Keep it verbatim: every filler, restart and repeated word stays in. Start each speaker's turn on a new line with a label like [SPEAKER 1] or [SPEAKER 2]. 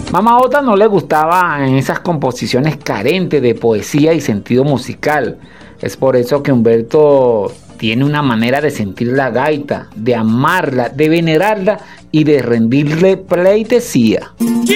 [SPEAKER 1] Mamá Ota no le gustaba en esas composiciones carentes de poesía y sentido musical. Es por eso que Humberto tiene una manera de sentir la gaita, de amarla, de venerarla y de rendirle pleitesía.
[SPEAKER 2] ¿Quién